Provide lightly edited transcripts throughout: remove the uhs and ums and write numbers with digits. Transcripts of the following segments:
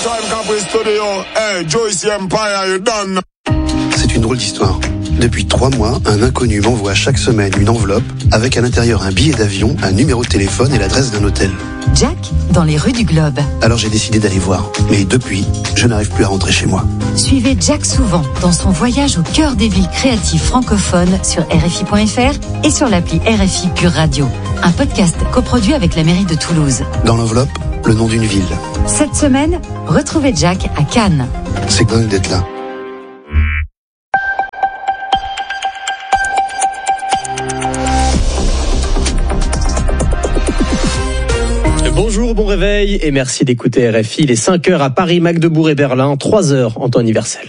C'est une drôle d'histoire. Depuis 3 mois, un inconnu m'envoie chaque semaine une enveloppe avec à l'intérieur un billet d'avion, un numéro de téléphone et l'adresse d'un hôtel. Jack, dans les rues du Globe. Alors j'ai décidé d'aller voir. Mais depuis, je n'arrive plus à rentrer chez moi. Suivez Jack souvent dans son voyage au cœur des villes créatives francophones sur RFI.fr et sur l'appli RFI Pure Radio. Un podcast coproduit avec la mairie de Toulouse. Dans l'enveloppe, le nom d'une ville. Cette semaine, retrouvez Jack à Cannes. C'est dingue d'être là. Bonjour, bon réveil et merci d'écouter RFI. Il est 5h à Paris, Magdebourg et Berlin, 3h en temps universel.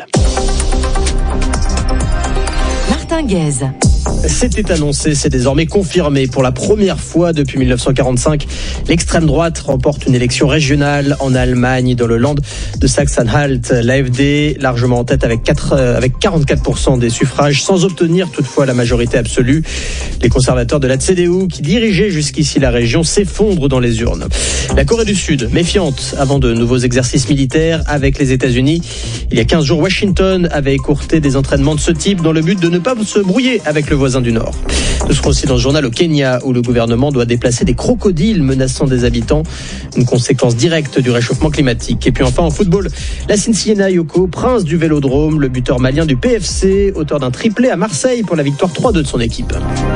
Martin Guez. C'était annoncé, c'est désormais confirmé. Pour la première fois depuis 1945, l'extrême droite remporte une élection régionale en Allemagne, dans le land de Sachsen-Anhalt. L'AfD, largement en tête avec 44% des suffrages, sans obtenir toutefois la majorité absolue. Les conservateurs de la CDU, qui dirigeaient jusqu'ici la région, s'effondrent dans les urnes. La Corée du Sud, méfiante avant de nouveaux exercices militaires avec les États-Unis. Il y a 15 jours, Washington avait écourté des entraînements de ce type dans le but de ne pas se brouiller avec le voisin du Nord. Nous serons aussi dans ce journal au Kenya, où le gouvernement doit déplacer des crocodiles menaçant des habitants, une conséquence directe du réchauffement climatique. Et puis enfin en football, Lassine Yoko, prince du Vélodrome, le buteur malien du PFC, auteur d'un triplé à Marseille pour la victoire 3-2 de son équipe.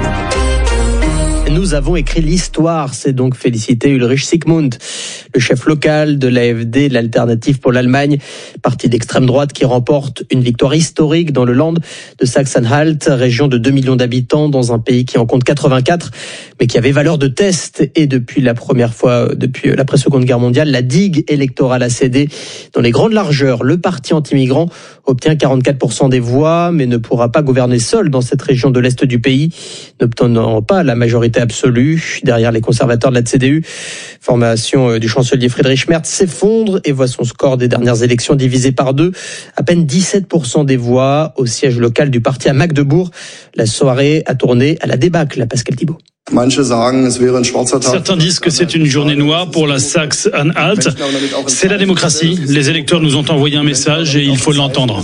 Nous avons écrit l'histoire, c'est donc félicité Ulrich Sigmund, le chef local de l'AfD, l'Alternative pour l'Allemagne, parti d'extrême droite qui remporte une victoire historique dans le land de Sachsen-Anhalt, région de 2 millions d'habitants dans un pays qui en compte 84, mais qui avait valeur de test. Et depuis la première fois, depuis l'après-seconde guerre mondiale, la digue électorale a cédé dans les grandes largeurs. Le parti anti-migrant obtient 44% des voix, mais ne pourra pas gouverner seul dans cette région de l'Est du pays, n'obtenant pas la majorité absolue. Derrière les conservateurs de la CDU, formation du chancelier Friedrich Merz s'effondre et voit son score des dernières élections divisé par 2. À peine 17% des voix au siège local du parti à Magdebourg. La soirée a tourné à la débâcle, à Pascal Thibault. Certains disent que c'est une journée noire pour la Sachsen-Anhalt. C'est la démocratie. Les électeurs nous ont envoyé un message et il faut l'entendre.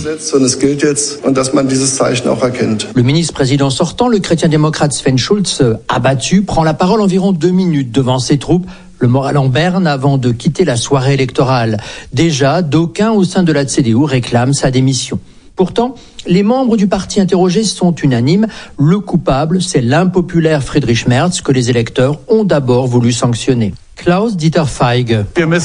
Le ministre-président sortant, le chrétien-démocrate Sven Schulz, abattu, prend la parole environ 2 minutes devant ses troupes. Le moral en berne avant de quitter la soirée électorale. Déjà, d'aucuns au sein de la CDU réclament sa démission. Pourtant, les membres du parti interrogés sont unanimes. Le coupable, c'est l'impopulaire Friedrich Merz que les électeurs ont d'abord voulu sanctionner. Klaus-Dieter Feige.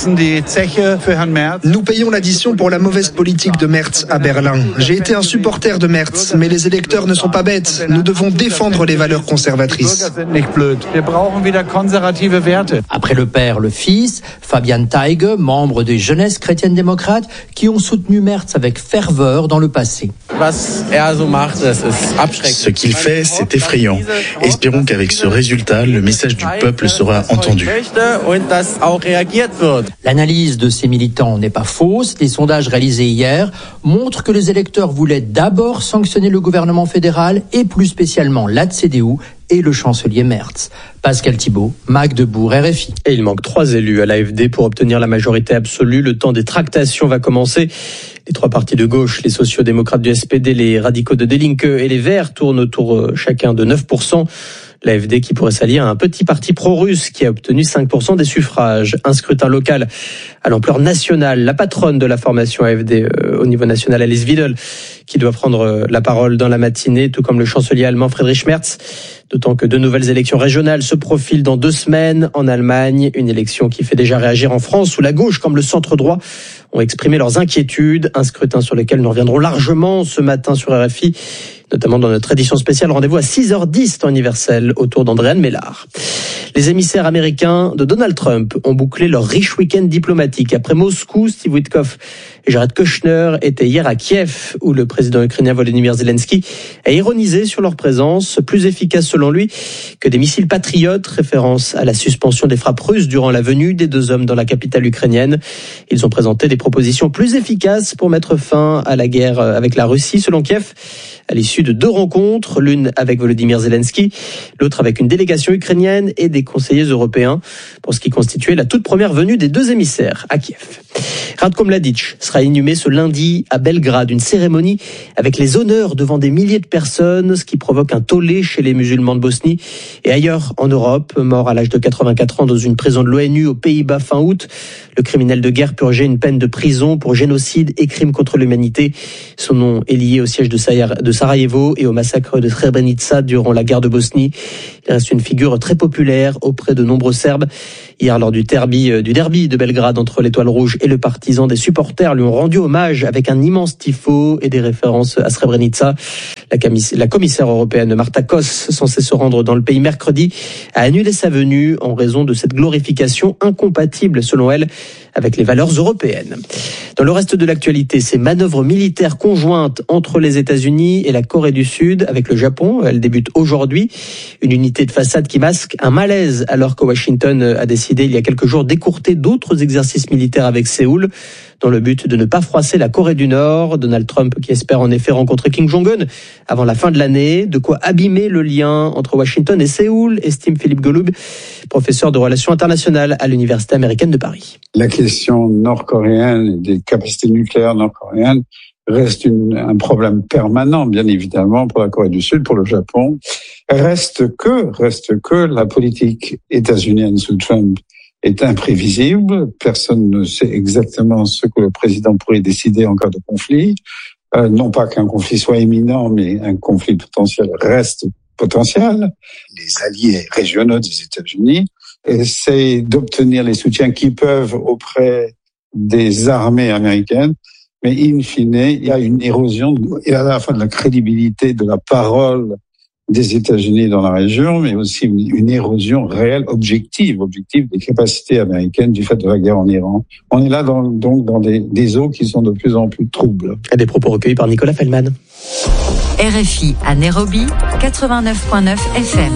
Nous payons l'addition pour la mauvaise politique de Merz à Berlin. J'ai été un supporter de Merz, mais les électeurs ne sont pas bêtes. Nous devons défendre les valeurs conservatrices. Après le père, le fils, Fabian Teige, membre des Jeunesses chrétiennes démocrates, qui ont soutenu Merz avec ferveur dans le passé. Ce qu'il fait, c'est effrayant. Espérons qu'avec ce résultat, le message du peuple sera entendu. L'analyse de ces militants n'est pas fausse. Les sondages réalisés hier montrent que les électeurs voulaient d'abord sanctionner le gouvernement fédéral et plus spécialement la CDU et le chancelier Merz. Pascal Thibault, Magdebourg, RFI. Et il manque 3 élus à l'AfD pour obtenir la majorité absolue. Le temps des tractations va commencer. Les 3 partis de gauche, les sociaux-démocrates du SPD, les radicaux de Die Linke et les Verts tournent autour chacun de 9%. L'AfD qui pourrait s'allier à un petit parti pro-russe qui a obtenu 5% des suffrages. Un scrutin local à l'ampleur nationale. La patronne de la formation AfD au niveau national, Alice Weidel, qui doit prendre la parole dans la matinée, tout comme le chancelier allemand Friedrich Merz. D'autant que 2 nouvelles élections régionales se profilent dans 2 semaines en Allemagne. Une élection qui fait déjà réagir en France, où la gauche comme le centre droit ont exprimé leurs inquiétudes. Un scrutin sur lequel nous reviendrons largement ce matin sur RFI, notamment dans notre édition spéciale. Rendez-vous à 6h10 temps universel autour d'Andréane Mellard. Les émissaires américains de Donald Trump ont bouclé leur riche week-end diplomatique. Après Moscou, Steve Witkoff et Jared Kushner étaient hier à Kiev, où le président ukrainien Volodymyr Zelensky a ironisé sur leur présence, plus efficace selon lui que des missiles patriotes, référence à la suspension des frappes russes durant la venue des 2 hommes dans la capitale ukrainienne. Ils ont présenté des propositions plus efficaces pour mettre fin à la guerre avec la Russie, selon Kiev, à l'issue de 2 rencontres, l'une avec Volodymyr Zelensky, l'autre avec une délégation ukrainienne et des conseillers européens, pour ce qui constituait la toute première venue des 2 émissaires à Kiev. Ratko Mladic sera inhumé ce lundi à Belgrade, une cérémonie avec les honneurs devant des milliers de personnes, ce qui provoque un tollé chez les musulmans de Bosnie et ailleurs en Europe. Mort à l'âge de 84 ans dans une prison de l'ONU aux Pays-Bas fin août, le criminel de guerre purgeait une peine de prison pour génocide et crimes contre l'humanité. Son nom est lié au siège de Sarajevo et au massacre de Srebrenica durant la guerre de Bosnie. Il reste une figure très populaire auprès de nombreux Serbes. Hier, lors du derby de Belgrade entre l'Étoile Rouge et le Partizan, des supporters lui ont rendu hommage avec un immense tifo et des références à Srebrenica. La commissaire européenne Marta Kos, censée se rendre dans le pays mercredi, a annulé sa venue en raison de cette glorification incompatible, selon elle, avec les valeurs européennes. Dans le reste de l'actualité, ces manœuvres militaires conjointes entre les États-Unis et la Corée du Sud avec le Japon, elles débutent aujourd'hui. Une unité de façade qui masque un malaise alors que Washington a décidé il y a quelques jours d'écourter d'autres exercices militaires avec Séoul dans le but de ne pas froisser la Corée du Nord. Donald Trump qui espère en effet rencontrer Kim Jong-un avant la fin de l'année, de quoi abîmer le lien entre Washington et Séoul, estime Philippe Golub, professeur de relations internationales à l'Université américaine de Paris. La question nord-coréenne et des capacités nucléaires nord-coréennes reste un problème permanent, bien évidemment, pour la Corée du Sud, pour le Japon. Reste que la politique états-unienne sous Trump est imprévisible. Personne ne sait exactement ce que le président pourrait décider en cas de conflit. Non pas qu'un conflit soit imminent, mais un conflit potentiel reste potentiel. Les alliés régionaux des États-Unis essaient d'obtenir les soutiens qu'ils peuvent auprès des armées américaines, mais in fine, il y a une érosion à la fois de la crédibilité de la parole des États-Unis dans la région, mais aussi une érosion réelle, objective des capacités américaines du fait de la guerre en Iran. On est là donc dans des eaux qui sont de plus en plus troubles. Et des propos recueillis par Nicolas Feldman. RFI à Nairobi, 89.9 FM.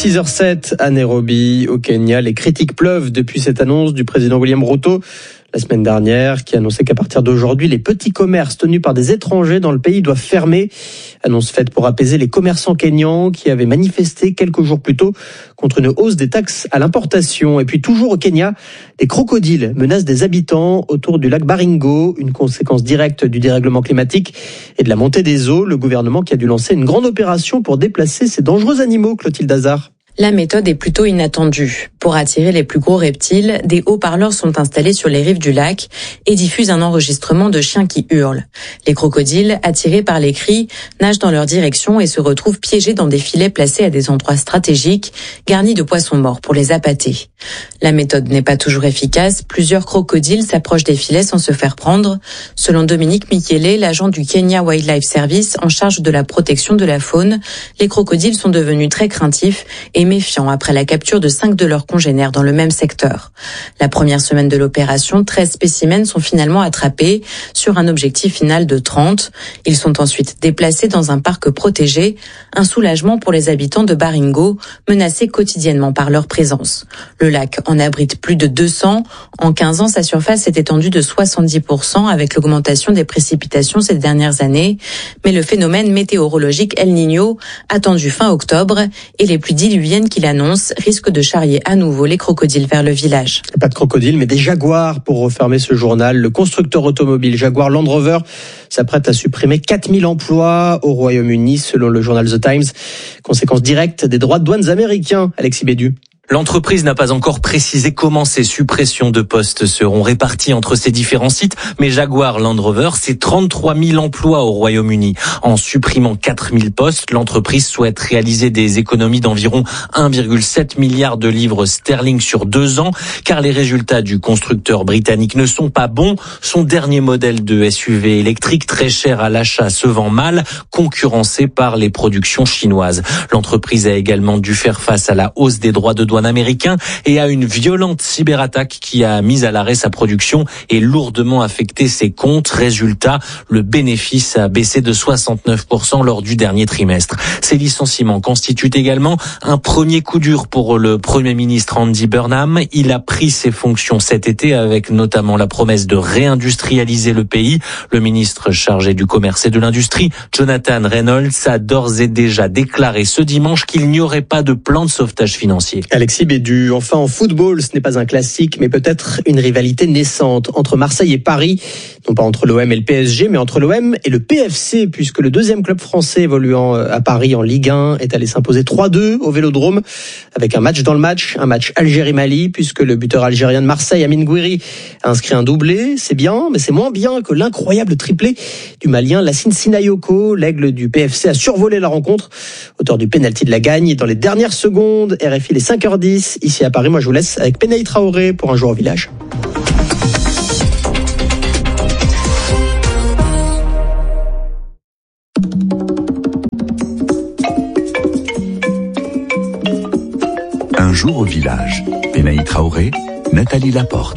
6h07 à Nairobi, au Kenya. Les critiques pleuvent depuis cette annonce du président William Ruto la semaine dernière, qui annonçait qu'à partir d'aujourd'hui, les petits commerces tenus par des étrangers dans le pays doivent fermer. Annonce faite pour apaiser les commerçants kenyans qui avaient manifesté quelques jours plus tôt contre une hausse des taxes à l'importation. Et puis toujours au Kenya, des crocodiles menacent des habitants autour du lac Baringo, une conséquence directe du dérèglement climatique et de la montée des eaux. Le gouvernement qui a dû lancer une grande opération pour déplacer ces dangereux animaux, Clotilde Hazard. La méthode est plutôt inattendue. Pour attirer les plus gros reptiles, des haut-parleurs sont installés sur les rives du lac et diffusent un enregistrement de chiens qui hurlent. Les crocodiles, attirés par les cris, nagent dans leur direction et se retrouvent piégés dans des filets placés à des endroits stratégiques, garnis de poissons morts pour les appâter. La méthode n'est pas toujours efficace. Plusieurs crocodiles s'approchent des filets sans se faire prendre. Selon Dominique Michele, l'agent du Kenya Wildlife Service en charge de la protection de la faune, les crocodiles sont devenus très craintifs et méfiants après la capture de 5 de leurs congénères dans le même secteur. La première semaine de l'opération, 13 spécimens sont finalement attrapés sur un objectif final de 30. Ils sont ensuite déplacés dans un parc protégé, un soulagement pour les habitants de Baringo, menacés quotidiennement par leur présence. Le lac en abrite plus de 200. En 15 ans, sa surface s'est étendue de 70% avec l'augmentation des précipitations ces dernières années. Mais le phénomène météorologique El Niño, attendu fin octobre, et les pluies diluviennes qu'il annonce risquent de charrier à nouveau les crocodiles vers le village. Pas de crocodiles, mais des jaguars pour refermer ce journal. Le constructeur automobile Jaguar Land Rover s'apprête à supprimer 4000 emplois au Royaume-Uni, selon le journal The Times. Conséquence directe des droits de douane américains. Alexis Bédu. L'entreprise n'a pas encore précisé comment ces suppressions de postes seront réparties entre ces différents sites, mais Jaguar Land Rover, c'est 33 000 emplois au Royaume-Uni. En supprimant 4 000 postes, l'entreprise souhaite réaliser des économies d'environ 1,7 milliard de livres sterling sur 2 ans, car les résultats du constructeur britannique ne sont pas bons. Son dernier modèle de SUV électrique, très cher à l'achat, se vend mal, concurrencé par les productions chinoises. L'entreprise a également dû faire face à la hausse des droits de douane douane américain et à une violente cyberattaque qui a mis à l'arrêt sa production et lourdement affecté ses comptes. Résultat, le bénéfice a baissé de 69% lors du dernier trimestre. Ces licenciements constituent également un premier coup dur pour le Premier ministre Andy Burnham. Il a pris ses fonctions cet été avec notamment la promesse de réindustrialiser le pays. Le ministre chargé du commerce et de l'industrie, Jonathan Reynolds, a d'ores et déjà déclaré ce dimanche qu'il n'y aurait pas de plan de sauvetage financier. Alexis Bédu, enfin en football, ce n'est pas un classique, mais peut-être une rivalité naissante entre Marseille et Paris. Non pas entre l'OM et le PSG, mais entre l'OM et le PFC, puisque le deuxième club français évoluant à Paris en Ligue 1 est allé s'imposer 3-2 au Vélodrome, avec un match dans le match, un match Algérie-Mali, puisque le buteur algérien de Marseille, Amine Gouiri, a inscrit un doublé. C'est bien, mais c'est moins bien que l'incroyable triplé du Malien Lassine Sinayoko. L'aigle du PFC a survolé la rencontre, auteur du pénalty de la gagne dans les dernières secondes. RFI les 5h10, ici à Paris. Moi je vous laisse avec Penaï Traoré pour un jour au village. Un jour au village. Penaï Traoré, Nathalie Laporte.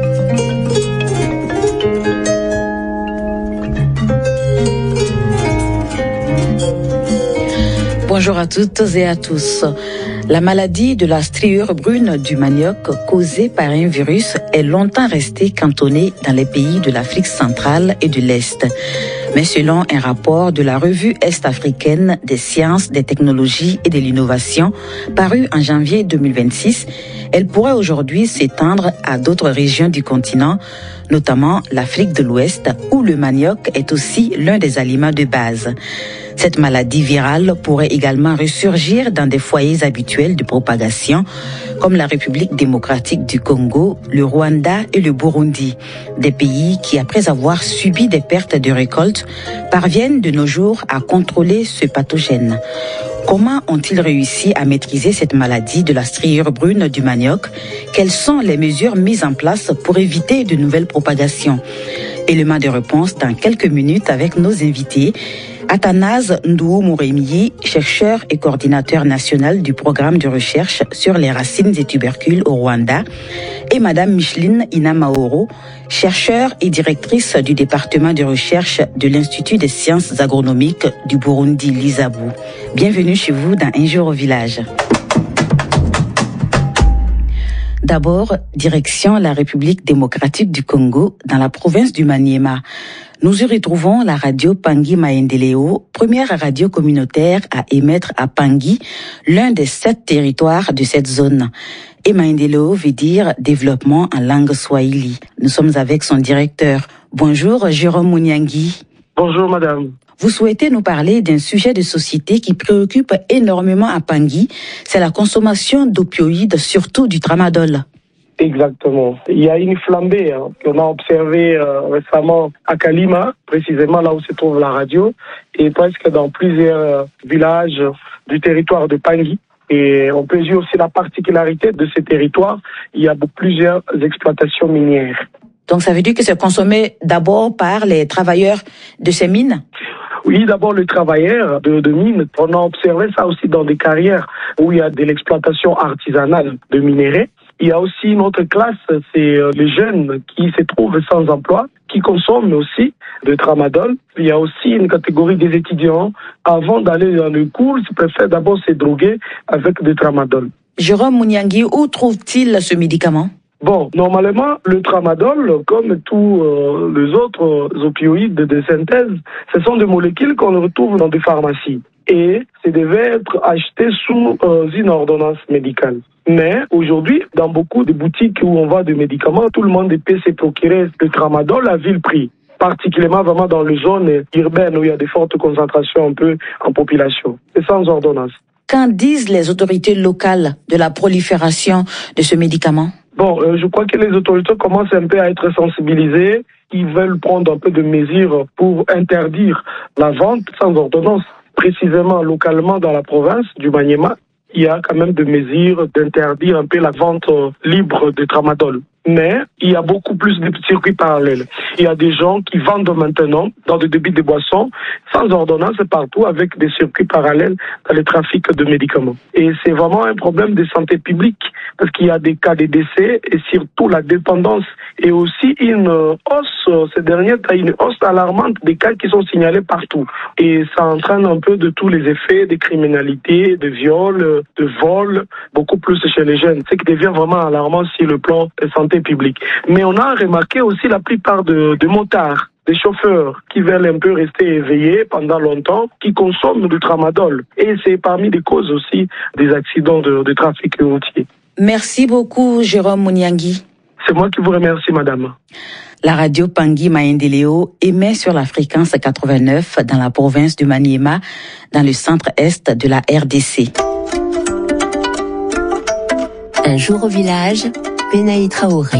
Bonjour à toutes et à tous. La maladie de la striure brune du manioc causée par un virus est longtemps restée cantonnée dans les pays de l'Afrique centrale et de l'Est. Mais selon un rapport de la revue est-africaine des sciences, des technologies et de l'innovation paru en janvier 2026, elle pourrait aujourd'hui s'étendre à d'autres régions du continent, notamment l'Afrique de l'Ouest, où le manioc est aussi l'un des aliments de base. Cette maladie virale pourrait également ressurgir dans des foyers habituels de propagation, comme la République démocratique du Congo, le Rwanda et le Burundi, des pays qui, après avoir subi des pertes de récoltes, parviennent de nos jours à contrôler ce pathogène. Comment ont-ils réussi à maîtriser cette maladie de la striure brune du manioc? Quelles sont les mesures mises en place pour éviter de nouvelles propagations? Élément de réponse dans quelques minutes avec nos invités. Athanase Ndou-Mouremyi, chercheur et coordinateur national du programme de recherche sur les racines des tubercules au Rwanda, et Madame Micheline Inamaoro, chercheure et directrice du département de recherche de l'Institut des sciences agronomiques du Burundi, l'ISABU. Bienvenue chez vous dans Un jour au village. D'abord, direction la République démocratique du Congo, dans la province du Maniema. Nous y retrouvons la radio Pangui Maendeleo, première radio communautaire à émettre à Pangui, l'un des 7 territoires de cette zone. Et Maendeleo veut dire développement en langue swahili. Nous sommes avec son directeur. Bonjour, Jérôme Mouniangui. Bonjour, madame. Vous souhaitez nous parler d'un sujet de société qui préoccupe énormément à Pangui, c'est la consommation d'opioïdes, surtout du tramadol. Exactement. Il y a une flambée qu'on a observée récemment à Kalima, précisément là où se trouve la radio, et presque dans plusieurs villages du territoire de Pangui. Et on peut dire aussi la particularité de ces territoires, il y a plusieurs exploitations minières. Donc ça veut dire que c'est consommé d'abord par les travailleurs de ces mines? Oui, d'abord les travailleurs de mines. On a observé ça aussi dans des carrières où il y a de l'exploitation artisanale de minerais. Il y a aussi une autre classe, c'est les jeunes qui se trouvent sans emploi, qui consomment aussi de tramadol. Il y a aussi une catégorie des étudiants, avant d'aller dans le cours, ils préfèrent d'abord se droguer avec du tramadol. Jérôme Mouniangui, où trouve-t-il ce médicament? Bon, normalement, le tramadol, comme tous les autres opioïdes de synthèse, ce sont des molécules qu'on retrouve dans des pharmacies. Et ça devait être acheté sous une ordonnance médicale. Mais aujourd'hui, dans beaucoup de boutiques où on vend des médicaments, tout le monde peut se procurer le tramadol à vil prix. Particulièrement vraiment dans les zones urbaines où il y a des fortes concentrations un peu en population. Et sans ordonnance. Qu'en disent les autorités locales de la prolifération de ce médicament? Bon, je crois que les autorités commencent un peu à être sensibilisées. Ils veulent prendre un peu de mesures pour interdire la vente sans ordonnance. Précisément, localement, dans la province du Maniema, il y a quand même des mesures d'interdire un peu la vente libre de tramadol. mais il y a beaucoup plus de circuits parallèles. Il y a des gens qui vendent maintenant dans des débits de boissons sans ordonnance partout avec des circuits parallèles dans le trafic de médicaments. Et c'est vraiment un problème de santé publique parce qu'il y a des cas de décès et surtout la dépendance et aussi une hausse, ces derniers temps, une hausse alarmante des cas qui sont signalés partout. Et ça entraîne un peu de tous les effets de criminalité, de viol, de vol, beaucoup plus chez les jeunes. Ce qui devient vraiment alarmant sur le plan de santé publique. Mais on a remarqué aussi la plupart de motards, des chauffeurs qui veulent un peu rester éveillés pendant longtemps, qui consomment du tramadol. Et c'est parmi les causes aussi des accidents de trafic routier. Merci beaucoup, Jérôme Mouniangui. C'est moi qui vous remercie, madame. La radio Pangui Maendeleo émet sur la fréquence 89 dans la province du Maniema, dans le centre-est de la RDC. Un jour au village, Benaï Traoré.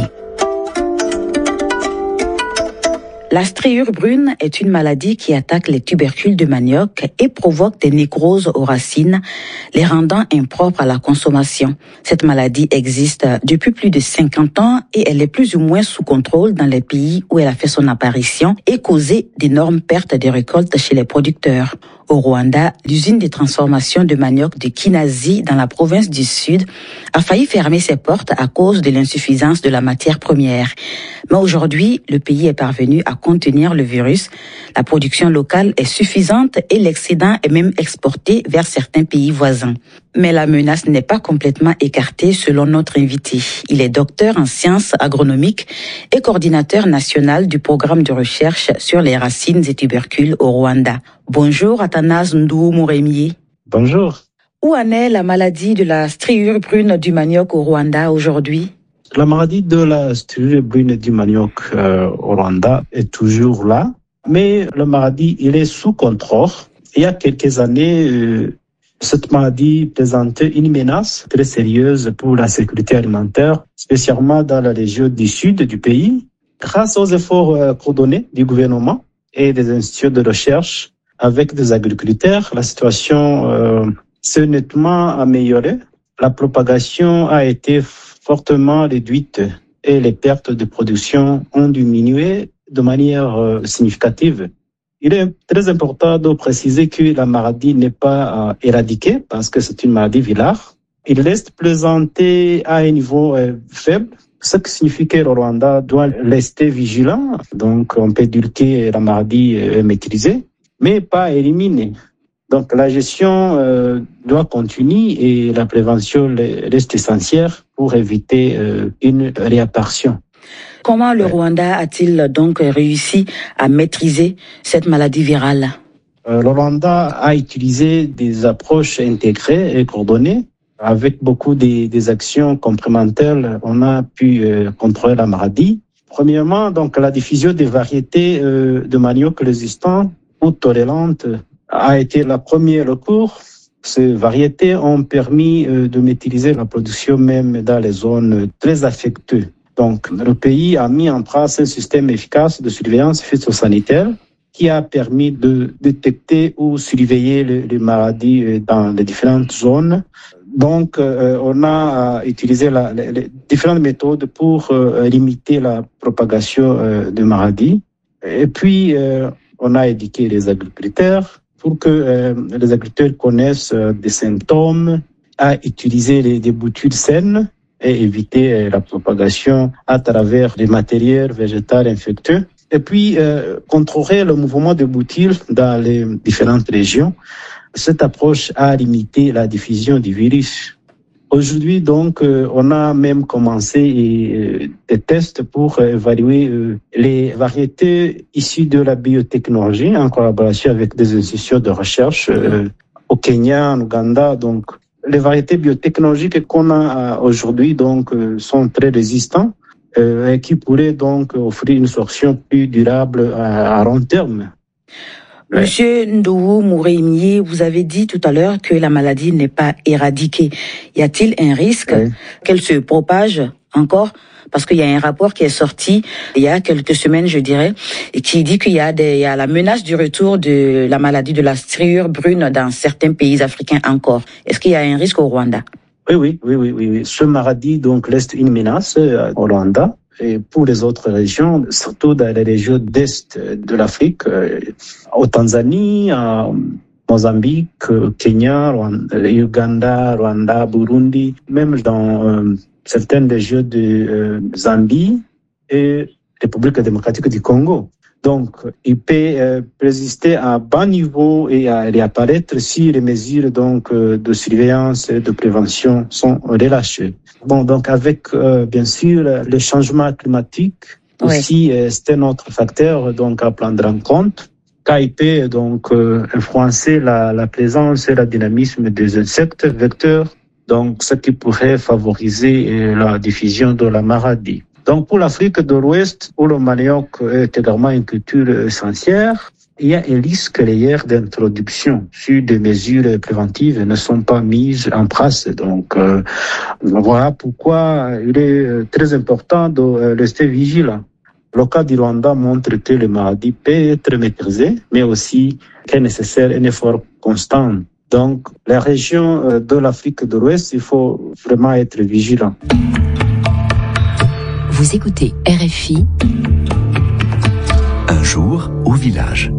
La striure brune est une maladie qui attaque les tubercules de manioc et provoque des nécroses aux racines, les rendant impropres à la consommation. Cette maladie existe depuis plus de 50 ans et elle est plus ou moins sous contrôle dans les pays où elle a fait son apparition et causé d'énormes pertes de récoltes chez les producteurs. Au Rwanda, l'usine de transformation de manioc de Kinazi dans la province du Sud a failli fermer ses portes à cause de l'insuffisance de la matière première. Mais aujourd'hui, le pays est parvenu à contenir le virus. La production locale est suffisante et l'excédent est même exporté vers certains pays voisins. Mais la menace n'est pas complètement écartée selon notre invité. Il est docteur en sciences agronomiques et coordinateur national du programme de recherche sur les racines et tubercules au Rwanda. Bonjour Athanase Ndou-Mouremie. Bonjour. Où en est la maladie de la striure brune du manioc au Rwanda aujourd'hui? La maladie de la striure brune du manioc au Rwanda est toujours là, mais la maladie il est sous contrôle. Il y a quelques années, cette maladie présentait une menace très sérieuse pour la sécurité alimentaire, spécialement dans la région du sud du pays. Grâce aux efforts coordonnés du gouvernement et des instituts de recherche avec des agriculteurs, la situation s'est nettement améliorée. La propagation a été fortement réduite et les pertes de production ont diminué de manière significative. Il est très important de préciser que la maladie n'est pas éradiquée parce que c'est une maladie virale. Il reste présenté à un niveau faible, ce qui signifie que le Rwanda doit rester vigilant. Donc on peut dire que la maladie est maîtrisée, mais pas éliminée. Donc la gestion doit continuer et la prévention reste essentielle pour éviter une réapparition. Comment le Rwanda a-t-il donc réussi à maîtriser cette maladie virale? Le Rwanda a utilisé des approches intégrées et coordonnées. Avec beaucoup des actions complémentaires, on a pu contrôler la maladie. Premièrement, donc la diffusion des variétés de manioc résistantes ou tolérantes a été la première recours. Ces variétés ont permis de maîtriser la production même dans les zones très affectées. Donc, le pays a mis en place un système efficace de surveillance phytosanitaire qui a permis de détecter ou surveiller les maladies dans les différentes zones. Donc, on a utilisé les différentes méthodes pour limiter la propagation de maladies. Et puis, on a éduqué les agriculteurs pour que les agriculteurs connaissent des symptômes, à utiliser des boutures saines et éviter la propagation à travers les matériels végétaux infectieux. Et puis, contrôler le mouvement des boutures dans les différentes régions. Cette approche a limité la diffusion du virus. Aujourd'hui, donc, on a même commencé des tests pour évaluer les variétés issues de la biotechnologie en collaboration avec des institutions de recherche au Kenya, en Ouganda. Donc, les variétés biotechnologiques qu'on a aujourd'hui donc sont très résistantes et qui pourraient donc offrir une solution plus durable à long terme. Monsieur Ndou-Mouremie, vous avez dit tout à l'heure que la maladie n'est pas éradiquée. Y a-t-il un risque qu'elle se propage encore? Parce qu'il y a un rapport qui est sorti il y a quelques semaines, je dirais, et qui dit qu'il y a la menace du retour de la maladie de la striure brune dans certains pays africains encore. Est-ce qu'il y a un risque au Rwanda? Oui. Ce maladie donc reste une menace au Rwanda. et pour les autres régions, surtout dans les régions d'Est de l'Afrique, au Tanzanie, à Mozambique, Kenya, Uganda, Rwanda, Burundi, même dans certaines régions de Zambie et République démocratique du Congo. Donc, il peut persister à bas niveau et à réapparaître si les mesures donc de surveillance et de prévention sont relâchées. Bon, donc avec bien sûr le changement climatique aussi, c'est un autre facteur donc à prendre en compte. Car il peut donc influencer la présence et la dynamisme des insectes vecteurs, donc ce qui pourrait favoriser la diffusion de la maladie. Donc pour l'Afrique de l'Ouest, où le manioc est également une culture essentielle, il y a un risque réel d'introduction si des mesures préventives ne sont pas mises en place. Donc voilà pourquoi il est très important de rester vigilant. Le cas du Rwanda montre que le maladie peut être maîtrisé, mais aussi qu'il est nécessaire un effort constant. Donc, la région de l'Afrique de l'Ouest, il faut vraiment être vigilant. Vous écoutez RFI. Un jour au village.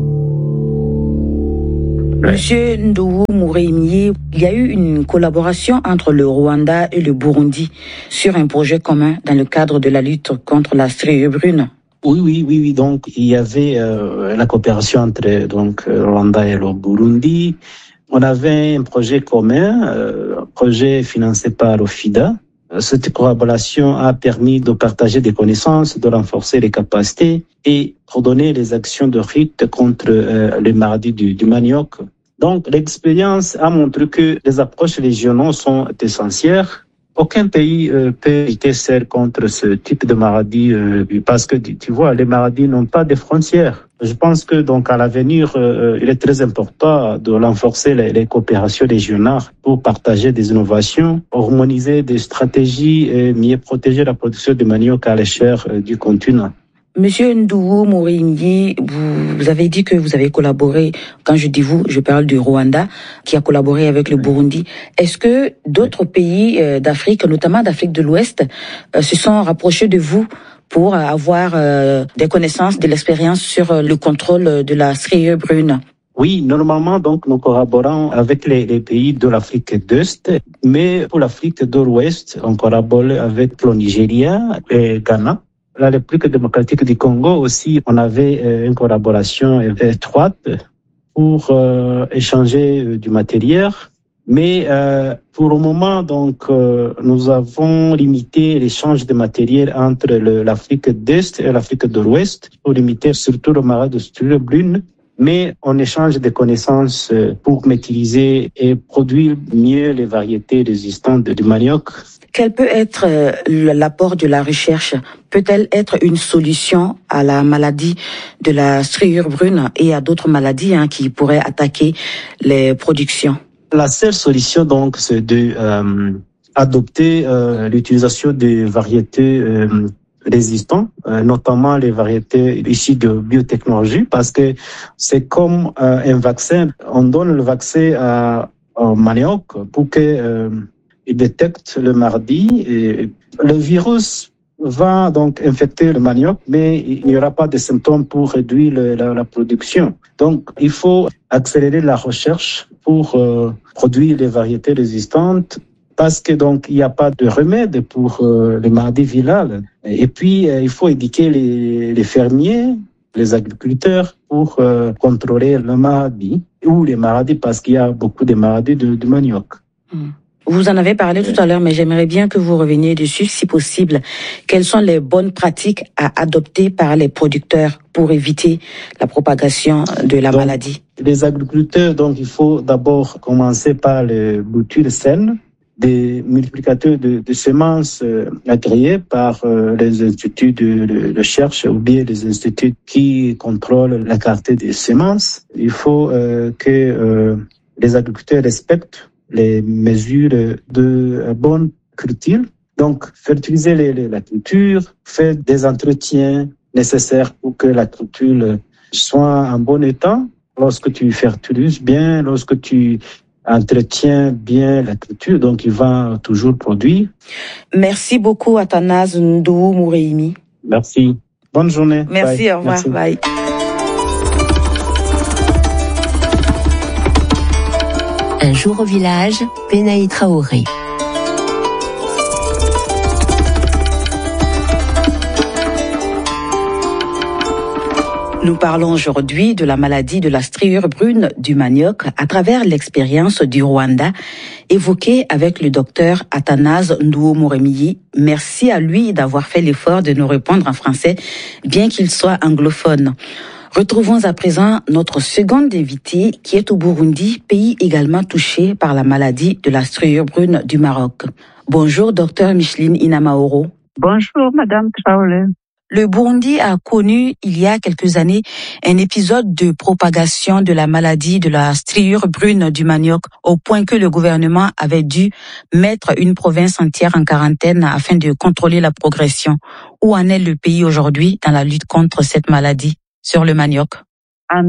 Monsieur Ndowo Mouremie, il y a eu une collaboration entre le Rwanda et le Burundi sur un projet commun dans le cadre de la lutte contre la striure brune. Oui. Donc, il y avait la coopération entre donc Rwanda et le Burundi. On avait un projet commun, un projet financé par l'OFIDA. Cette collaboration a permis de partager des connaissances, de renforcer les capacités et coordonner les actions de lutte contre les maladies du manioc. Donc, l'expérience a montré que les approches régionales sont essentielles. Aucun pays peut lutter seul contre ce type de maladie parce que tu vois, les maladies n'ont pas de frontières. Je pense que donc à l'avenir, il est très important de renforcer les coopérations régionales pour partager des innovations, harmoniser des stratégies et mieux protéger la production de manioc à l'échelle du continent. Monsieur Ndowo Mouremie, vous avez dit que vous avez collaboré, quand je dis vous, je parle du Rwanda, qui a collaboré avec le Burundi. Est-ce que d'autres pays d'Afrique, notamment d'Afrique de l'Ouest, se sont rapprochés de vous pour avoir des connaissances, de l'expérience sur le contrôle de la striure brune? Oui, normalement, donc, nous collaborons avec les pays de l'Afrique d'Est, mais pour l'Afrique de l'Ouest, on collabore avec le Nigeria et Ghana. La République démocratique du Congo aussi, on avait une collaboration étroite pour échanger du matériel. Mais pour le moment, donc, nous avons limité l'échange de matériel entre l'Afrique d'Est et l'Afrique de l'Ouest, pour limiter surtout le maladie de striure brune. Mais on échange des connaissances pour maîtriser et produire mieux les variétés résistantes du manioc. Quel peut être l'apport de la recherche? Peut-elle être une solution à la maladie de la striure brune et à d'autres maladies qui pourraient attaquer les productions? La seule solution, donc, c'est de adopter l'utilisation des variétés résistantes, notamment les variétés issues de biotechnologie, parce que c'est comme un vaccin. On donne le vaccin au manioc pour que il détecte le maladie et le virus va donc infecter le manioc, mais il n'y aura pas de symptômes pour réduire la production. Donc, il faut accélérer la recherche pour produire les variétés résistantes parce que donc il n'y a pas de remède pour les maladies virales. Et puis, il faut éduquer les fermiers, les agriculteurs pour contrôler la maladie ou les maladies parce qu'il y a beaucoup de maladies du manioc. Vous en avez parlé tout à l'heure, mais j'aimerais bien que vous reveniez dessus, si possible. Quelles sont les bonnes pratiques à adopter par les producteurs pour éviter la propagation de la maladie? Les agriculteurs, donc, il faut d'abord commencer par les boutures saines, des multiplicateurs de semences agréés par les instituts de recherche ou bien les instituts qui contrôlent la qualité des semences. Il faut que les agriculteurs respectent les mesures de bonne culture. Donc, fertiliser la culture, faire des entretiens nécessaires pour que la culture soit en bon état. Lorsque tu fertilises bien, lorsque tu entretiens bien la culture, donc il va toujours produire. Merci beaucoup, Athanase Ndowo Mouremie. Merci. Bonne journée. Merci, Bye. au revoir. Merci. Bye. Un jour au village, Benaï Traoré. Nous parlons aujourd'hui de la maladie de la striure brune du manioc à travers l'expérience du Rwanda évoquée avec le docteur Athanase Nduwo-Muremyi. Merci à lui d'avoir fait l'effort de nous répondre en français, bien qu'il soit anglophone. Retrouvons à présent notre seconde invitée qui est au Burundi, pays également touché par la maladie de la striure brune du Maroc. Bonjour, docteur Micheline Inamaoro. Bonjour, Madame Traoré. Le Burundi a connu, il y a quelques années, un épisode de propagation de la maladie de la striure brune du manioc, au point que le gouvernement avait dû mettre une province entière en quarantaine afin de contrôler la progression. Où en est le pays aujourd'hui dans la lutte contre cette maladie sur le manioc? En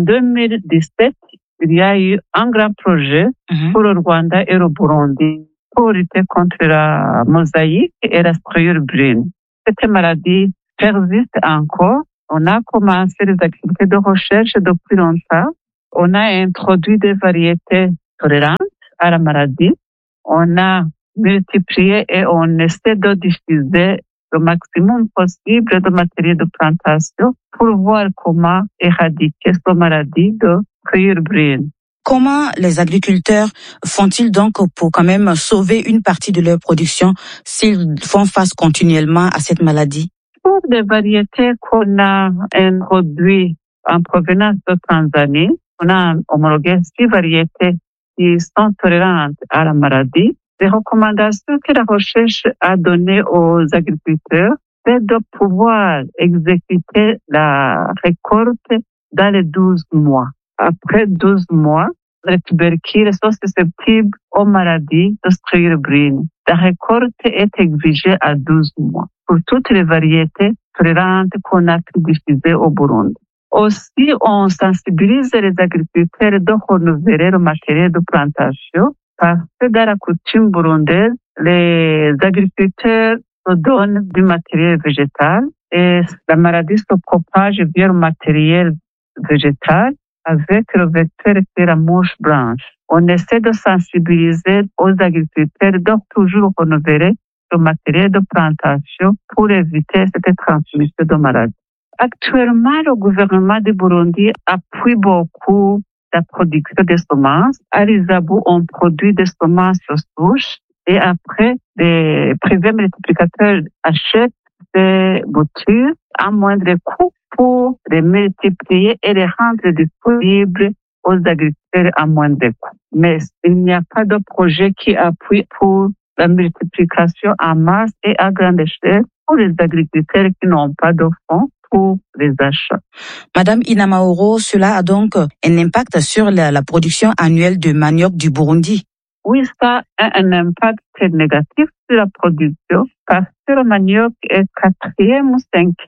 2017, il y a eu un grand projet pour le Rwanda et le Burundi pour lutter contre la mosaïque et la striure brune. Cette maladie persiste encore. On a commencé les activités de recherche depuis longtemps. On a introduit des variétés tolérantes à la maladie. On a multiplié et on essaie de diffuser le maximum possible de matériel de plantation pour voir comment éradiquer cette maladie de striure brune. Comment les agriculteurs font-ils donc pour quand même sauver une partie de leur production s'ils font face continuellement à cette maladie? Pour des variétés qu'on a introduites en provenance de Tanzanie, on a homologué 6 variétés qui sont tolérantes à la maladie. Les recommandations que la recherche a données aux agriculteurs, c'est de pouvoir exécuter la récolte dans les 12 mois. Après 12 mois, les tubercules sont susceptibles aux maladies de striure brune. La récolte est exigée à 12 mois pour toutes les variétés tolérantes qu'on a pu diffuser au Burundi. Aussi, on sensibilise les agriculteurs de renouveler le matériel de plantation parce que dans la coutume burundaise, les agriculteurs se donnent du matériel végétal et la maladie se propage via le matériel végétal avec le vecteur qui est la mouche blanche. On essaie de sensibiliser aux agriculteurs de toujours renouveler le matériel de plantation pour éviter cette transmission de maladies. Actuellement, le gouvernement du Burundi appuie beaucoup la production des semences. À l'Isabou, on produit des semences sur souche et après, les privés multiplicateurs achètent ces boutures à moindre coût pour les multiplier et les rendre disponibles aux agriculteurs à moindre coût. Mais il n'y a pas de projet qui appuie pour la multiplication en masse et à grande échelle pour les agriculteurs qui n'ont pas de fonds pour les achats. Madame Inamaoro, cela a donc un impact sur la production annuelle de manioc du Burundi? Oui, ça a un impact négatif sur la production parce que le manioc est 4e ou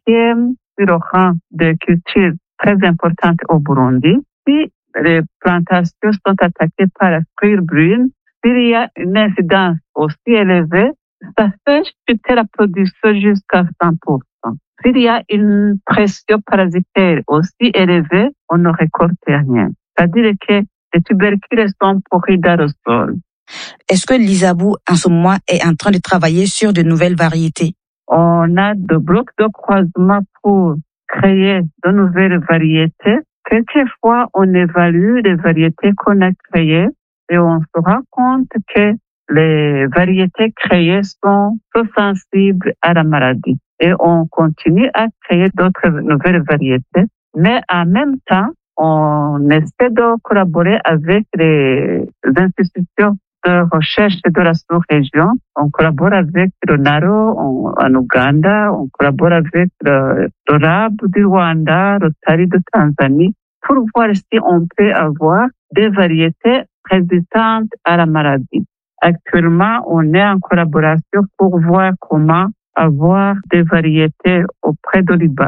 5e sur le rang de culture très importante au Burundi. Si les plantations sont attaquées par la striure brune, s'il y a une incidence aussi élevée, ça fait chuter la production jusqu'à 100%. S'il y a une pression parasitaire aussi élevée, on ne récolte rien. C'est-à-dire que les tubercules sont pourris dans le sol. Est-ce que l'Isabou, en ce moment, est en train de travailler sur de nouvelles variétés? On a des blocs de croisement pour créer de nouvelles variétés. Quelquefois, on évalue les variétés qu'on a créées et on se rend compte que les variétés créées sont peu sensibles à la maladie. Et on continue à créer d'autres nouvelles variétés. Mais en même temps, on essaie de collaborer avec les institutions de recherche de la sous-région. On collabore avec le NARO en Ouganda, on collabore avec le RAB du Rwanda, le TARI de Tanzanie, pour voir si on peut avoir des variétés résistantes à la maladie. Actuellement, on est en collaboration pour voir comment avoir des variétés auprès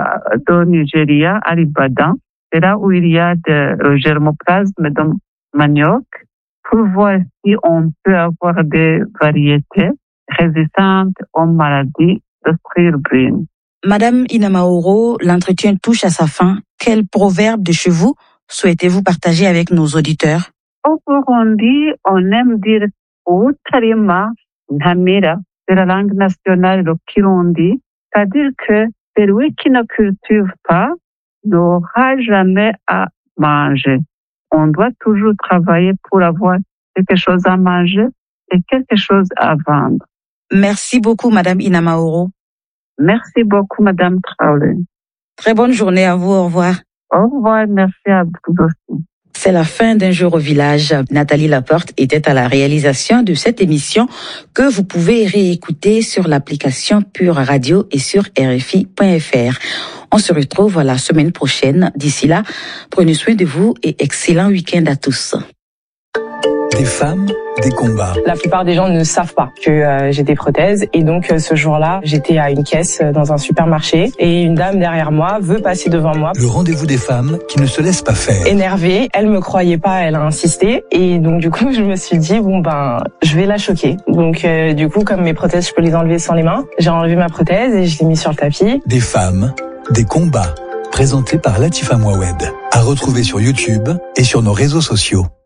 de Nigeria, à l'Ibadan. C'est là où il y a le germoplasme de manioc, pour voir si on peut avoir des variétés résistantes aux maladies de striure brune. Madame Inamaoro, l'entretien touche à sa fin. Quel proverbe de chez vous souhaitez-vous partager avec nos auditeurs? Au Burundi, on aime dire Utarima Ntamira, de la langue nationale le Kirundi, c'est-à-dire que celui qui ne cultive pas n'aura jamais à manger. On doit toujours travailler pour avoir quelque chose à manger et quelque chose à vendre. Merci beaucoup, Madame Inamaoro. Merci beaucoup, Madame Traoré. Très bonne journée à vous. Au revoir. Au revoir. Merci à vous aussi. C'est la fin d'un jour au village. Nathalie Laporte était à la réalisation de cette émission que vous pouvez réécouter sur l'application Pure Radio et sur RFI.fr. On se retrouve la semaine prochaine. D'ici là, prenez soin de vous et excellent week-end à tous. Des femmes, des combats. La plupart des gens ne savent pas que j'ai des prothèses et donc ce jour-là, j'étais à une caisse dans un supermarché et une dame derrière moi veut passer devant moi. Le rendez-vous des femmes qui ne se laissent pas faire. Énervée, elle me croyait pas, elle a insisté et donc du coup, je me suis dit je vais la choquer. Donc du coup, comme mes prothèses, je peux les enlever sans les mains, j'ai enlevé ma prothèse et je l'ai mis sur le tapis. Des femmes, des combats. Présenté par Latifa Mouawed. À retrouver sur YouTube et sur nos réseaux sociaux.